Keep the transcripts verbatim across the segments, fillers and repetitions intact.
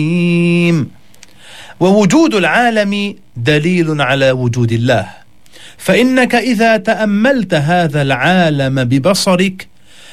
ووجود العالم دليل على وجود الله، فإنك إذا تأملت هذا العالم ببصرك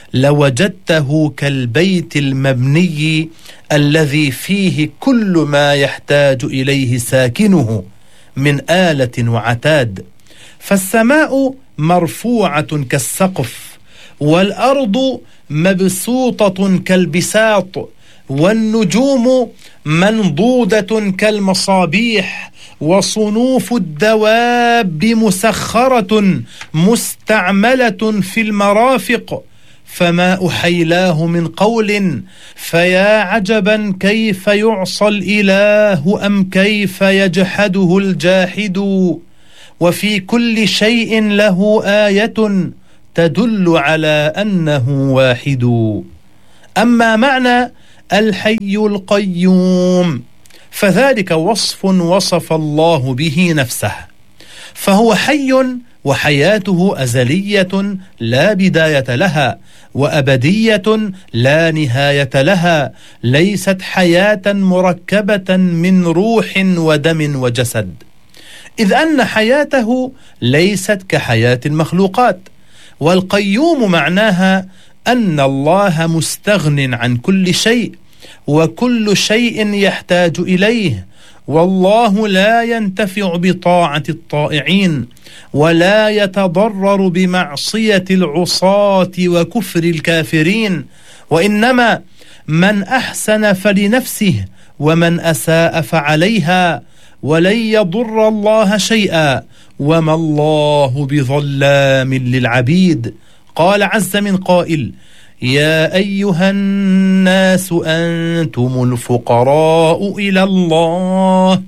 لوجدته كالبيت المبني الذي فيه كل ما يحتاج إليه ساكنه من آلة وعتاد، فالسماء مرفوعة كالسقف، والأرض مبسوطة كالبساط، والنجوم منضودة كالمصابيح، وصنوف الدواب مسخرة مستعملة في المرافق، فما أحيلاه من قول، فيا عجبا كيف يعصى الإله أم كيف يجحده الجاحد، وفي كل شيء له آية تدل على أنه واحد. أما معنى الحي القيوم فذلك وصف وصف الله به نفسه، فهو حي وحياته أزلية لا بداية لها، وأبدية لا نهاية لها، ليست حياة مركبة من روح ودم وجسد، إذ أن حياته ليست كحياة المخلوقات. والقيوم معناها أن الله مستغن عن كل شيء، وكل شيء يحتاج إليه، والله لا ينتفع بطاعة الطائعين، ولا يتضرر بمعصية العصاة وكفر الكافرين، وإنما من أحسن فلنفسه ومن أساء فعليها، ولن يضر الله شيئا، وما الله بظلام للعبيد. قال عز من قائل: يا أيها الناس أنتم الفقراء إلى الله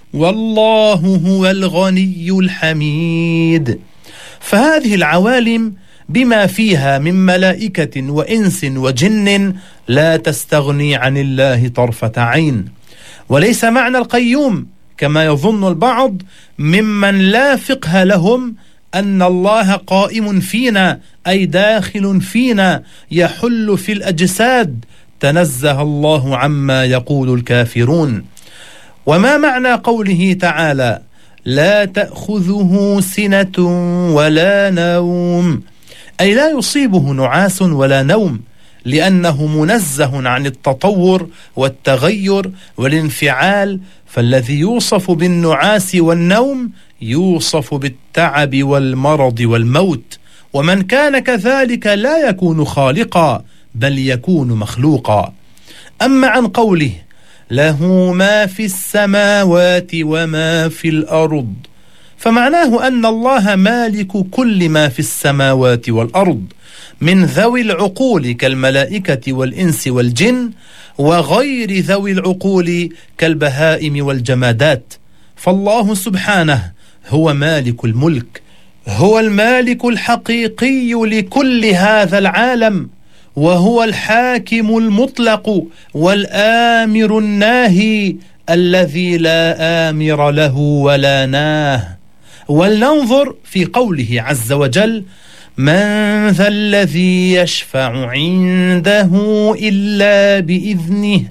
والله هو الغني الحميد. فهذه العوالم بما فيها من ملائكة وإنس وجن لا تستغني عن الله طرفة عين. وليس معنى القيوم كما يظن البعض ممن لا فقه لهم أن الله قائم فينا، أي داخل فينا يحل في الأجساد، تنزه الله عما يقول الكافرون. وما معنى قوله تعالى: لا تأخذه سنة ولا نوم، أي لا يصيبه نعاس ولا نوم، لأنه منزه عن التطور والتغير والانفعال، فالذي يوصف بالنعاس والنوم يوصف بالتعب والمرض والموت، ومن كان كذلك لا يكون خالقا بل يكون مخلوقا. أما عن قوله: له ما في السماوات وما في الأرض، فمعناه أن الله مالك كل ما في السماوات والأرض من ذوي العقول كالملائكة والإنس والجن، وغير ذوي العقول كالبهائم والجمادات. فالله سبحانه هو مالك الملك، هو المالك الحقيقي لكل هذا العالم، وهو الحاكم المطلق والآمر الناهي الذي لا آمر له ولا ناه. ولننظر في قوله عز وجل: من ذا الذي يشفع عنده إلا بإذنه،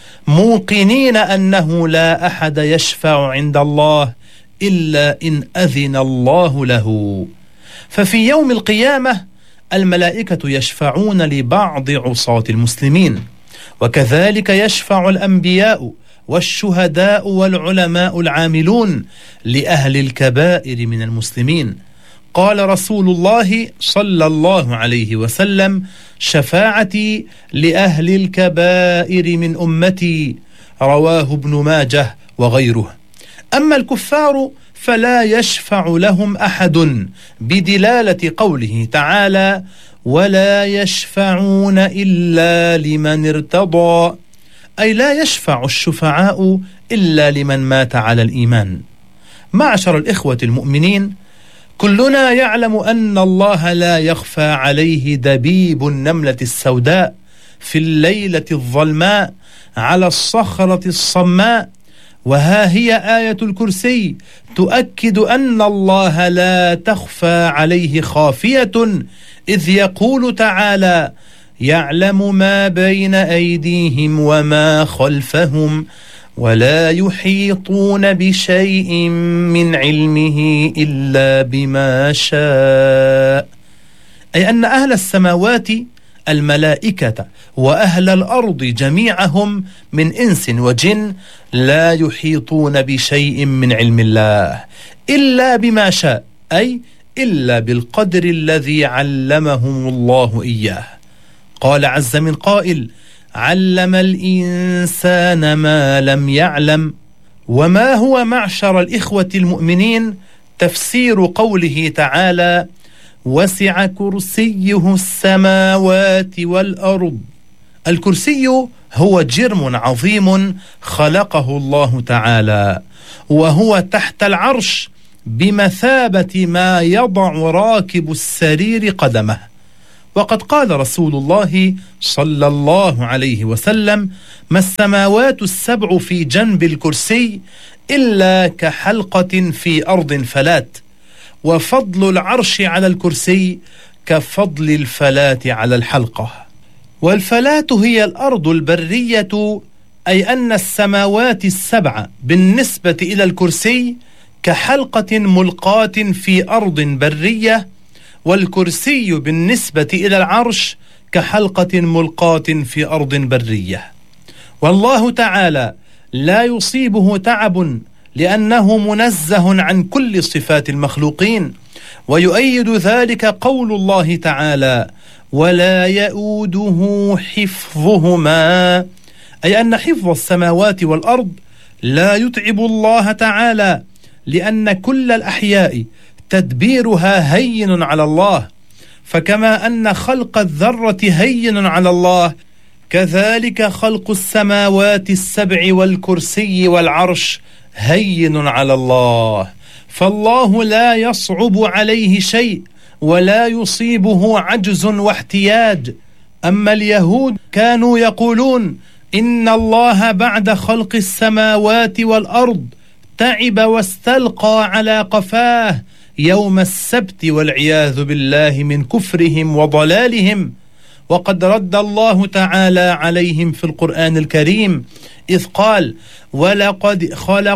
موقنين أنه لا أحد يشفع عند الله إلا إن أذن الله له. ففي يوم القيامة الملائكة يشفعون لبعض عصاة المسلمين، وكذلك يشفع الأنبياء والشهداء والعلماء العاملون لأهل الكبائر من المسلمين. قال رسول الله صلى الله عليه وسلم: شفاعتي لأهل الكبائر من أمتي، رواه ابن ماجه وغيره. أما الكفار فلا يشفع لهم أحد بدلالة قوله تعالى: ولا يشفعون إلا لمن ارتضى، أي لا يشفع الشفعاء إلا لمن مات على الإيمان. معشر الإخوة المؤمنين، كلنا يعلم أن الله لا يخفى عليه دبيب النملة السوداء في الليلة الظلماء على الصخرة الصماء، وها هي آية الكرسي تؤكد أن الله لا تخفى عليه خافية، إذ يقول تعالى: يعلم ما بين أيديهم وما خلفهم ولا يحيطون بشيء من علمه إلا بما شاء. أي أن أهل السماوات الملائكة وأهل الأرض جميعهم من إنس وجن لا يحيطون بشيء من علم الله إلا بما شاء، أي إلا بالقدر الذي علمهم الله إياه. قال عز من قائل: علم الإنسان ما لم يعلم. وما هو معشر الإخوة المؤمنين تفسير قوله تعالى: وسع كرسيه السماوات والأرض؟ الكرسي هو جرم عظيم خلقه الله تعالى، وهو تحت العرش بمثابة ما يضع راكب السرير قدمه. وقد قال رسول الله صلى الله عليه وسلم: ما السماوات السبع في جنب الكرسي إلا كحلقة في أرض فلات، وفضل العرش على الكرسي كفضل الفلاة على الحلقة. والفلاة هي الأرض البرية، أي أن السماوات السبع بالنسبة إلى الكرسي كحلقة ملقاة في أرض برية، والكرسي بالنسبة إلى العرش كحلقة ملقاة في أرض برية. والله تعالى لا يصيبه تعب لأنه منزه عن كل صفات المخلوقين. ويؤيد ذلك قول الله تعالى: ولا يؤوده حفظهما، أي أن حفظ السماوات والأرض لا يتعب الله تعالى، لأن كل الأحياء تدبيرها هين على الله. فكما أن خلق الذرة هين على الله، كذلك خلق السماوات السبع والكرسي والعرش هين على الله. فالله لا يصعب عليه شيء ولا يصيبه عجز واحتياج. أما اليهود كانوا يقولون إن الله بعد خلق السماوات والأرض تعب واستلقى على قفاه يوم السبت، والعياذ بالله من كفرهم وضلالهم. وقد رد الله تعالى عليهم في القرآن الكريم إذ قال: ولقد خلق